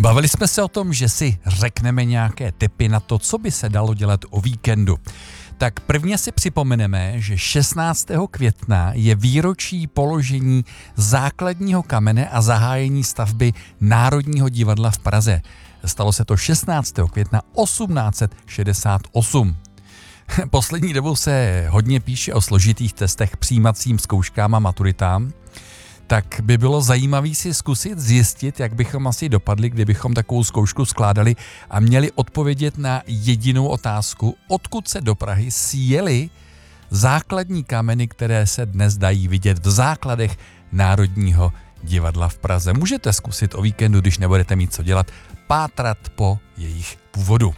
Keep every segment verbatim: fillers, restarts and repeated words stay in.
Bavili jsme se o tom, že si řekneme nějaké tipy na to, co by se dalo dělat o víkendu. Tak prvně si připomeneme, že šestnáctého května je výročí položení základního kamene a zahájení stavby Národního divadla v Praze. Stalo se to šestnáctého května osmnáct set šedesát osm. Poslední dobou se hodně píše o složitých testech, přijímacím zkouškám a maturitám. Tak by bylo zajímavé si zkusit zjistit, jak bychom asi dopadli, kdybychom takovou zkoušku skládali a měli odpovědět na jedinou otázku, odkud se do Prahy sjeli základní kameny, které se dnes dají vidět v základech Národního divadla v Praze. Můžete zkusit o víkendu, když nebudete mít co dělat, pátrat po jejich původu.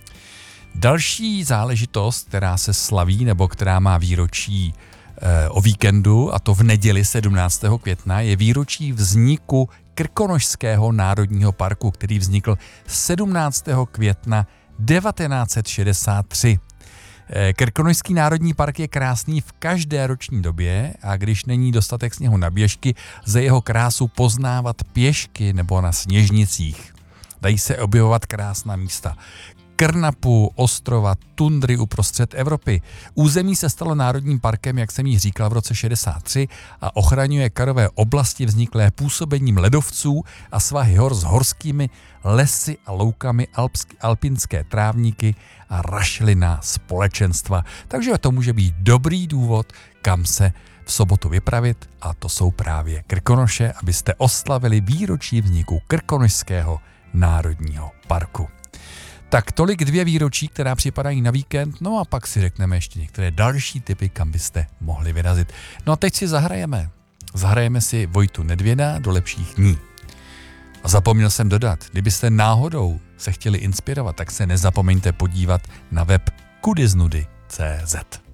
Další záležitost, která se slaví nebo která má výročí o víkendu, a to v neděli sedmnáctého května, je výročí vzniku Krkonošského národního parku, který vznikl sedmnáctého května devatenáct set šedesát tři. Krkonošský národní park je krásný v každé roční době a když není dostatek sněhu na běžky, lze jeho krásu poznávat pěšky nebo na sněžnicích. Dají se objevovat krásná místa. Krnapu, ostrova, tundry uprostřed Evropy. Území se stalo národním parkem, jak jsem již říkal, v roce šedesát tři a ochraňuje karové oblasti vzniklé působením ledovců a svahy hor s horskými lesy a loukami, alpsk, alpinské trávníky a rašelina společenstva. Takže to může být dobrý důvod, kam se v sobotu vypravit, a to jsou právě Krkonoše, abyste oslavili výročí vzniku Krkonošského národního parku. Tak tolik dvě výročí, která připadají na víkend, no a pak si řekneme ještě některé další tipy, kam byste mohli vyrazit. No a teď si zahrajeme. Zahrajeme si Vojtu Nedvěda do lepších dní. A zapomněl jsem dodat, kdybyste náhodou se chtěli inspirovat, tak se nezapomeňte podívat na web kudiznudy tečka cé zet.